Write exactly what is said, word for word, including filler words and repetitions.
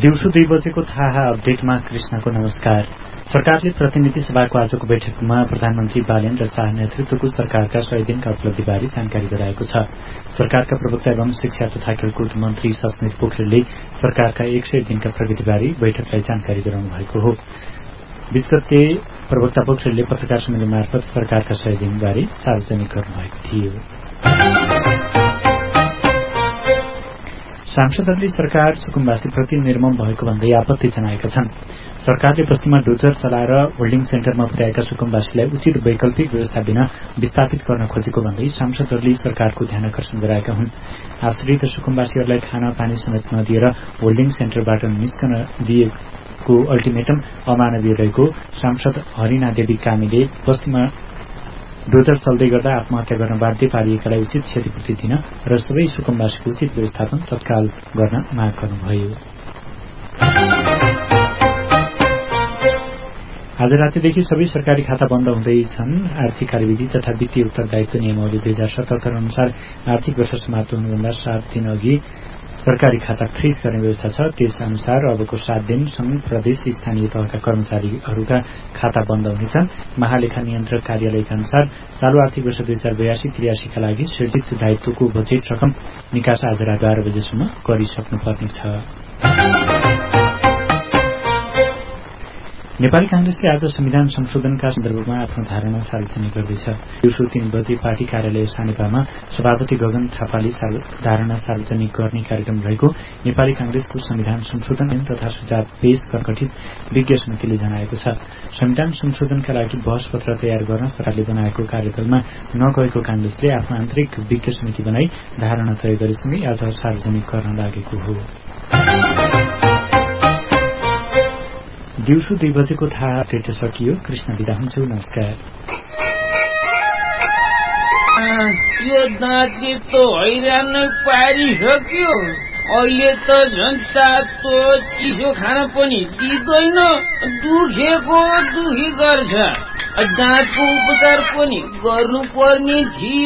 दिउँसो दुई बजेको थाहा अपडेटमा कृष्णको नमस्कार। सरकारले प्रतिनिधि सभाको आजको बैठकमा प्रधानमन्त्री बालेन र शाह नेतृत्वको सरकारका सय दिनका उपलब्धिबारे जानकारी गराएको छ। सरकारका प्रवक्ता एवं शिक्षा तथा खेलकुद मन्त्री सस्मित पोखरेलले सरकारका एक सय दिनका प्रगतिबारे बैठकलाई जानकारी गराउनु भएको हो। बीस गते प्रवक्ता पोखरेलले पत्रकार सम्मेलन मार्फत सरकारका सय दिनबारे सार्वजनिक गर्नुभएको थियो। सांसदहरूले सरकार सुकुम्बासीप्रति निर्मम भएको भन्दै आपत्ति जनाएका छन्। सरकारले बस्तीमा डोजर चलाएर होल्डिङ सेन्टरमा पुर्याएका सुकुम्बासीलाई उचित वैकल्पिक व्यवस्था बिना विस्थापित गर्न खोजेको भन्दै सांसदहरूले सरकारको ध्यान आकर्षण गराएका हुन्। आश्रित सुकुम्बासीहरूलाई खाना पानी समेत नदिएर होल्डिङ सेन्टरबाट निस्कन दिएको अल्टिमेटम अमानवीय रहेको सांसद हरिना देवी कामीले बस्तीमा डोजर चल्दै गर्दा आत्महत्या गर्न बाध्य पारिएकालाई उचित क्षतिपूर्ति दिन र सबै सुकुम्बासीको उचित व्यवस्थापन तत्काल गर्न माग गर्नुभयो। आज रातिदेखि सबै सरकारी खाता बन्द हुँदैछन्। आर्थिक कार्यविधि तथा वित्तीय उत्तरदायित्व नियमावली दुई हजार सतहत्तर अनुसार आर्थिक वर्ष समाप्त हुनुभन्दा सात दिन अघि सरकारी खाता फ्रीज गर्ने व्यवस्था छ। त्यस अनुसार अबको सात दिनसम्म प्रदेश स्थानीय तहका कर्मचारीहरूका खाता बन्द हुनेछन्। महालेखा नियन्त्रक कार्यालयका अनुसार चालू आर्थिक वर्ष दुई हजार बयासी त्रियासीका लागि सृजित दायित्वको बजेट रकम निकास आज रात बाह्र बजेसम्म गरिसक्नुपर्नेछ। नेपाली कांग्रेसले आज संविधान संशोधनका सन्दर्भमा आफ्नो धारणा सार्वजनिक गर्दैछ। दिउँसो तीन बजे पार्टी कार्यालय सानेपामा सभापति गगन थापाले धारणा सार्वजनिक गर्ने कार्यक्रम रहेको नेपाली कांग्रेसको संविधान संशोधन तथा सुझाव पेश गर्न गठित विज्ञ समितिले जनाएको छ। संविधान संशोधनका लागि बहस पत्र तयार गर्न सरकारले बनाएको कार्यदलमा नगएको कांग्रेसले आफ्नो आन्तरिक विज्ञ समिति बनाई धारणा तय गरेसँगै आज सार्वजनिक गर्न लागेको हो। दिउँसो दुई बजेको थाहा अपडेट सकियो। कृष्ण बिदा हुन्छु। नमस्कार। यो दाँती त हैरान पारिसक्यो। अहिले त झन् तातो चिसो खान पनि दिँदैन। दुखेको दुखी गर्छ। दाँतको उपचार पनि गर्नुपर्ने थियो।